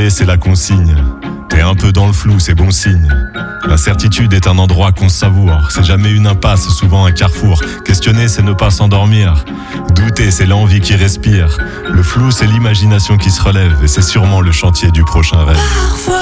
aller, c'est la consigne. T'es un peu dans le flou, c'est bon signe. L'incertitude est un endroit qu'on savoure. C'est jamais une impasse, souvent un carrefour. Questionner, c'est ne pas s'endormir. Douter, c'est l'envie qui respire. Le flou, c'est l'imagination qui se relève. Et c'est sûrement le chantier du prochain rêve. Parfois